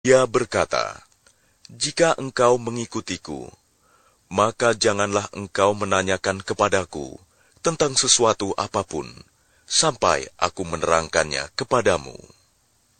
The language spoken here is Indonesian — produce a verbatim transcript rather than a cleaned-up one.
Dia berkata, "Jika engkau mengikutiku, maka janganlah engkau menanyakan kepadaku tentang sesuatu apapun, sampai aku menerangkannya kepadamu."